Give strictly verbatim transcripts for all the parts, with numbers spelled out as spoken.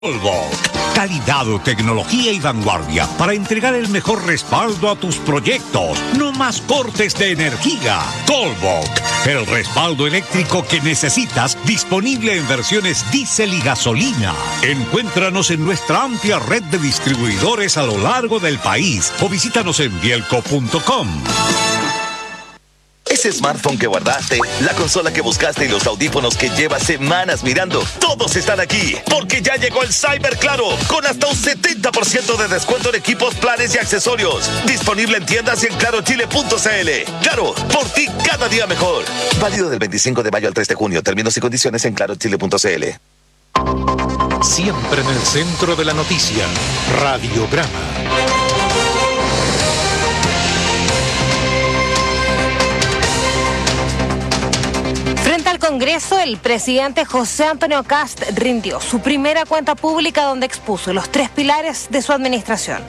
Colbok, calidad, tecnología y vanguardia para entregar el mejor respaldo a tus proyectos. No más cortes de energía. Colbok, el respaldo eléctrico que necesitas, disponible en versiones diésel y gasolina. Encuéntranos en nuestra amplia red de distribuidores a lo largo del país o visítanos en bielco punto com. Ese smartphone que guardaste, la consola que buscaste y los audífonos que llevas semanas mirando, todos están aquí, porque ya llegó el Cyber Claro, con hasta un setenta por ciento de descuento en equipos, planes y accesorios. Disponible en tiendas y en claro chile punto c l. Claro, por ti cada día mejor. Válido del veinticinco de mayo al tres de junio. Términos y condiciones en claro chile punto c l. Siempre en el centro de la noticia, Radiograma. Frente al Congreso, el presidente José Antonio Kast rindió su primera cuenta pública donde expuso los tres pilares de su administración.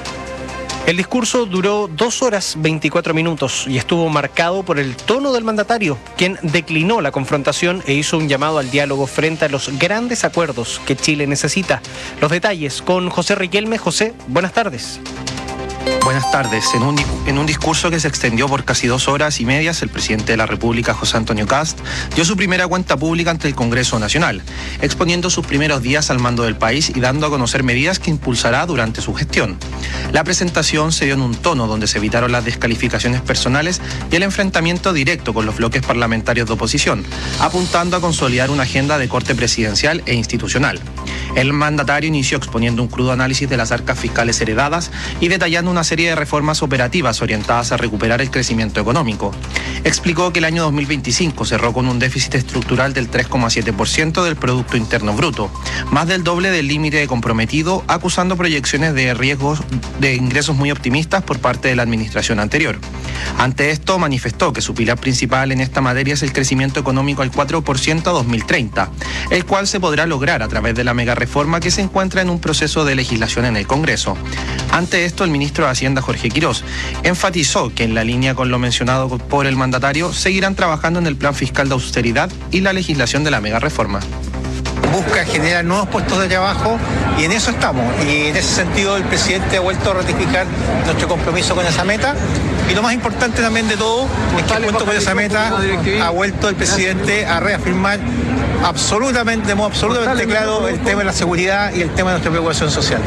El discurso duró dos horas veinticuatro minutos y estuvo marcado por el tono del mandatario, quien declinó la confrontación e hizo un llamado al diálogo frente a los grandes acuerdos que Chile necesita. Los detalles con José Riquelme. José, buenas tardes. Buenas tardes. En un, en un discurso que se extendió por casi dos horas y medias, el presidente de la República, José Antonio Kast, dio su primera cuenta pública ante el Congreso Nacional, exponiendo sus primeros días al mando del país y dando a conocer medidas que impulsará durante su gestión. La presentación se dio en un tono donde se evitaron las descalificaciones personales y el enfrentamiento directo con los bloques parlamentarios de oposición, apuntando a consolidar una agenda de corte presidencial e institucional. El mandatario inició exponiendo un crudo análisis de las arcas fiscales heredadas y detallando una serie de reformas operativas orientadas a recuperar el crecimiento económico. Explicó que el año dos mil veinticinco cerró con un déficit estructural del tres coma siete por ciento del Producto Interno Bruto, más del doble del límite comprometido, acusando proyecciones de riesgos de ingresos muy optimistas por parte de la administración anterior. Ante esto, manifestó que su pilar principal en esta materia es el crecimiento económico al cuatro por ciento a dos mil treinta, el cual se podrá lograr a través de la megareforma que se encuentra en un proceso de legislación en el Congreso. Ante esto, el ministro de Hacienda, Jorge Quirós, enfatizó que en la línea con lo mencionado por el mandatario, seguirán trabajando en el plan fiscal de austeridad y la legislación de la megareforma. Busca generar nuevos puestos de trabajo y en eso estamos. Y en ese sentido el presidente ha vuelto a ratificar nuestro compromiso con esa meta. Y lo más importante también de todo es que junto con esa meta ha vuelto el presidente a reafirmar absolutamente, de modo absolutamente claro, el tema de la seguridad y el tema de nuestra preocupación social.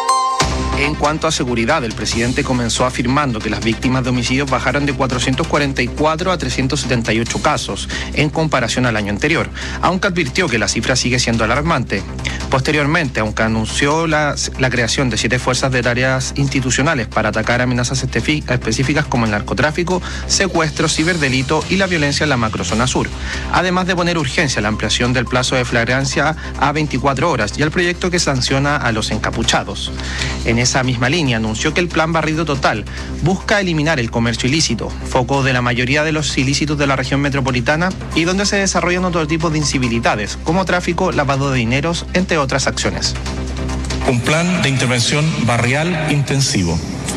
En cuanto a seguridad, el presidente comenzó afirmando que las víctimas de homicidios bajaron de cuatrocientos cuarenta y cuatro a trescientos setenta y ocho casos en comparación al año anterior, aunque advirtió que la cifra sigue siendo alarmante. Posteriormente, aunque anunció la, la creación de siete fuerzas de tareas institucionales para atacar amenazas específicas como el narcotráfico, secuestro, ciberdelito y la violencia en la macrozona sur, además de poner urgencia a la ampliación del plazo de flagrancia a veinticuatro horas y al proyecto que sanciona a los encapuchados. En esa misma línea anunció que el plan Barrido Total busca eliminar el comercio ilícito, foco de la mayoría de los ilícitos de la región metropolitana y donde se desarrollan otro tipo de incivilidades como tráfico, lavado de dineros, entre otras acciones. Un plan de intervención barrial intensivo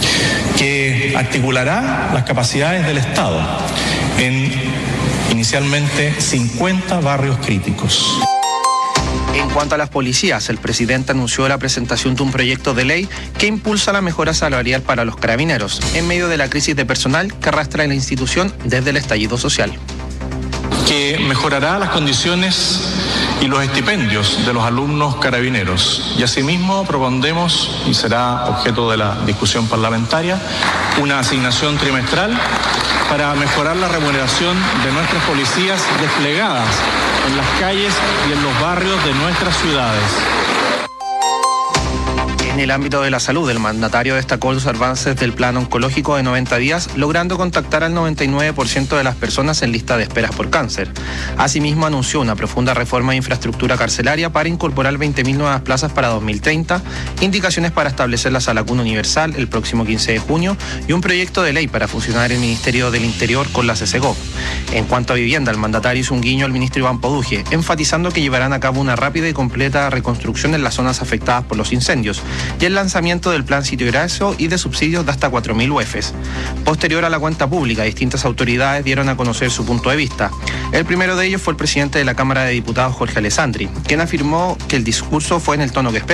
que articulará las capacidades del Estado en inicialmente cincuenta barrios críticos. En cuanto a las policías, el presidente anunció la presentación de un proyecto de ley que impulsa la mejora salarial para los carabineros, en medio de la crisis de personal que arrastra la institución desde el estallido social. Que mejorará las condiciones y los estipendios de los alumnos carabineros. Y asimismo propondremos, y será objeto de la discusión parlamentaria, una asignación trimestral para mejorar la remuneración de nuestras policías desplegadas en las calles y en los barrios de nuestras ciudades. En el ámbito de la salud, el mandatario destacó los avances del plan oncológico de noventa días, logrando contactar al noventa y nueve por ciento de las personas en lista de esperas por cáncer. Asimismo, anunció una profunda reforma de infraestructura carcelaria para incorporar veinte mil nuevas plazas para dos mil treinta, indicaciones para establecer la sala cuna universal el próximo quince de junio y un proyecto de ley para fusionar el Ministerio del Interior con la C C G O P. En cuanto a vivienda, el mandatario hizo un guiño al ministro Iván Poduje, enfatizando que llevarán a cabo una rápida y completa reconstrucción en las zonas afectadas por los incendios, y el lanzamiento del plan Sitio Graso y de subsidios de hasta cuatro mil U E F Es. Posterior a la cuenta pública, distintas autoridades dieron a conocer su punto de vista. El primero de ellos fue el presidente de la Cámara de Diputados, Jorge Alessandri, quien afirmó que el discurso fue en el tono que esperaba.